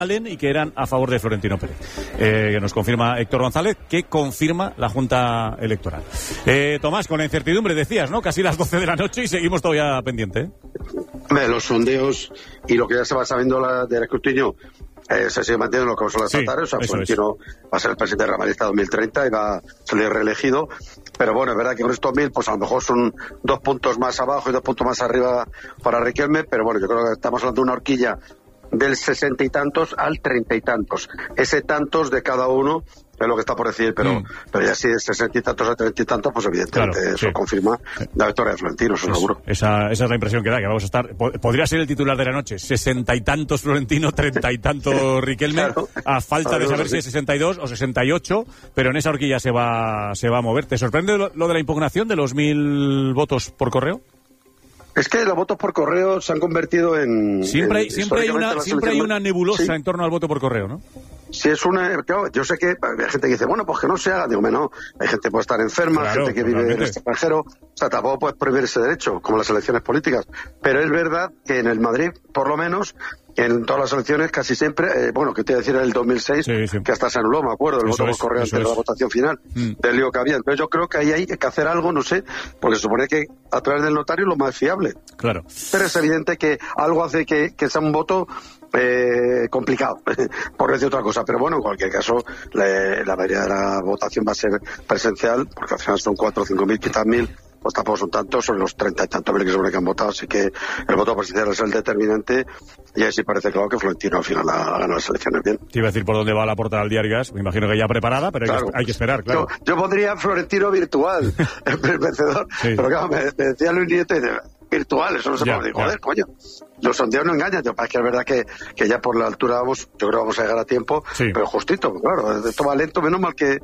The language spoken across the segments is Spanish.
y que eran a favor de Florentino Pérez. Que nos confirma Héctor González, que confirma la Junta Electoral. Tomás, con la incertidumbre decías, ¿no? Casi las 12 de la noche y seguimos todavía pendiente, ¿eh? Los sondeos y lo que ya se va sabiendo del escrutinio se sigue manteniendo lo que son las estatales. O sea, Florentino va a ser el presidente de Real Madrid hasta 2030 y va a salir reelegido. Pero bueno, es verdad que con estos 1000, pues a lo mejor son 2 puntos más abajo y 2 puntos más arriba para Riquelme. Pero bueno, yo creo que estamos hablando de una horquilla del 60 y tantos al 30 y tantos. Ese tantos de cada uno es lo que está por decir, pero ya si es 60 y tantos a 30 y tantos, pues evidentemente claro, eso confirma la victoria de Florentino, eso seguro. Esa es la impresión que da, que vamos a estar... Podría ser el titular de la noche, 60 y tantos Florentino, 30 y tantos Riquelme, claro, a falta de saber si es 62 o 68, pero en esa horquilla se va a mover. ¿Te sorprende lo de la impugnación de los 1000 votos por correo? Es que los votos por correo se han convertido en... Siempre hay una nebulosa en torno al voto por correo, ¿no? Si es una... Claro, yo sé que hay gente que dice, bueno, pues que no se haga. Digo, no, hay gente que puede estar enferma, claro, gente que vive en el extranjero. O sea, tampoco puedes prohibir ese derecho, como las elecciones políticas. Pero es verdad que en el Madrid, por lo menos, en todas las elecciones casi siempre, que te iba a decir en el 2006, que hasta se anuló, me acuerdo, el voto por correo antes de la votación final, del lío que había. Entonces yo creo que ahí hay que hacer algo, no sé, porque se supone que a través del notario es lo más fiable. Claro. Pero es evidente que algo hace que sea un voto complicado, por decir otra cosa. Pero bueno, en cualquier caso, la mayoría de la votación va a ser presencial, porque al final son 4 o 5.000, quizás 1.000, pues tampoco son tantos, son los 30 y tantos mil que seguro que han votado, así que el voto presencial es el determinante, y ahí sí parece claro que Florentino al final ha ganado las elecciones bien. Te iba a decir por dónde va la portada del Diario AS, me imagino que ya preparada, pero claro, hay que esperar, claro. Yo pondría Florentino virtual, el vencedor, pero claro, me decía Luis Nieto y virtual, eso no se puede decir, joder, coño. Los sondeos no engañan, es que es verdad que ya por la altura yo creo que vamos a llegar a tiempo, pero justito, claro, esto va lento, menos mal que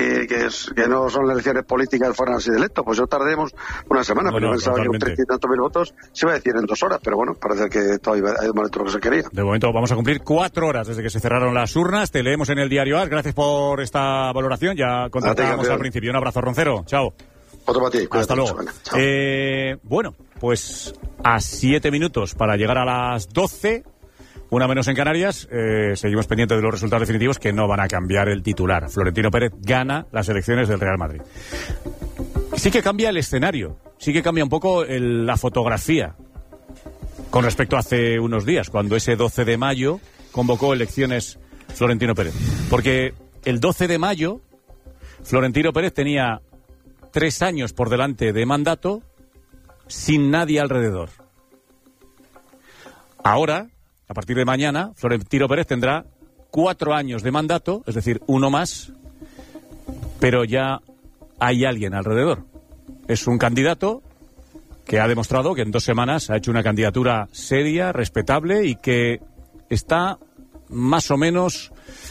no son elecciones políticas fueran así de lento, pues yo tardemos una semana, pero yo pensaba que con 30 y tantos mil votos se iba a decir en 2 horas, pero bueno, parece que todavía hay más lento de lo que se quería. De momento vamos a cumplir 4 horas desde que se cerraron las urnas, te leemos en el Diario AS, gracias por esta valoración, ya contactábamos al principio, un abrazo Roncero, chao. Otro para ti. Hasta luego. Bueno, pues a 7 minutos para llegar a las 12, una menos en Canarias, seguimos pendientes de los resultados definitivos que no van a cambiar el titular. Florentino Pérez gana las elecciones del Real Madrid. Sí que cambia el escenario, sí que cambia un poco la fotografía con respecto a hace unos días, cuando ese 12 de mayo convocó elecciones Florentino Pérez. Porque el 12 de mayo Florentino Pérez tenía 3 años por delante de mandato sin nadie alrededor. Ahora, a partir de mañana, Florentino Pérez tendrá 4 años de mandato, es decir, uno más, pero ya hay alguien alrededor. Es un candidato que ha demostrado que en 2 semanas ha hecho una candidatura seria, respetable y que está más o menos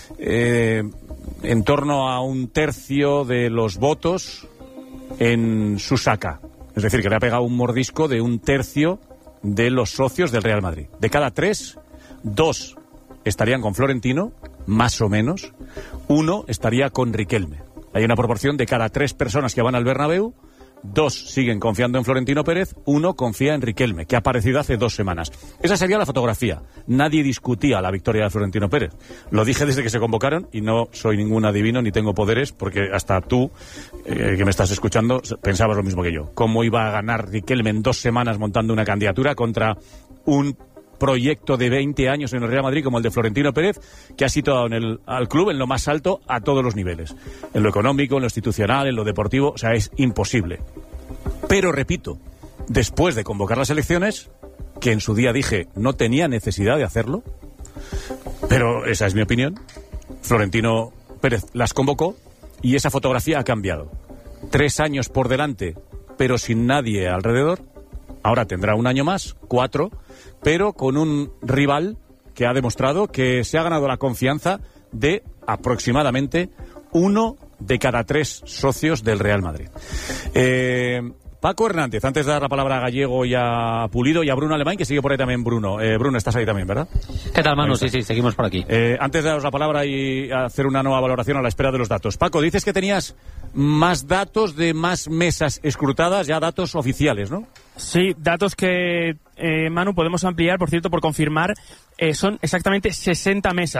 en torno a 1/3 de los votos en su saca. Es decir, que le ha pegado un mordisco de 1/3 de los socios del Real Madrid. De cada 3, 2 estarían con Florentino, más o menos. 1 estaría con Riquelme. Hay una proporción de cada 3 personas que van al Bernabéu, 2 siguen confiando en Florentino Pérez, 1 confía en Riquelme, que ha aparecido hace 2 semanas. Esa sería la fotografía. Nadie discutía la victoria de Florentino Pérez. Lo dije desde que se convocaron y no soy ningún adivino ni tengo poderes, porque hasta tú, que me estás escuchando, pensabas lo mismo que yo. ¿Cómo iba a ganar Riquelme en 2 semanas montando una candidatura contra un proyecto de 20 años en el Real Madrid como el de Florentino Pérez, que ha situado al club en lo más alto a todos los niveles, en lo económico, en lo institucional, en lo deportivo? O sea, es imposible. Pero repito, después de convocar las elecciones, que en su día dije no tenía necesidad de hacerlo, pero esa es mi opinión, Florentino Pérez las convocó y esa fotografía ha cambiado. 3 años por delante, pero sin nadie alrededor. Ahora tendrá 1 año más, 4, pero con un rival que ha demostrado que se ha ganado la confianza de aproximadamente 1 de cada 3 socios del Real Madrid. Paco Hernández, antes de dar la palabra a Gallego y a Pulido y a Bruno Alemán, que sigue por ahí también Bruno. Bruno, estás ahí también, ¿verdad? ¿Qué tal, Manu? Sí, seguimos por aquí. Antes de daros la palabra y hacer una nueva valoración a la espera de los datos. Paco, dices que tenías más datos de más mesas escrutadas, ya datos oficiales, ¿no? Sí, datos que, Manu, podemos ampliar, por cierto, por confirmar, son exactamente 60 mesas.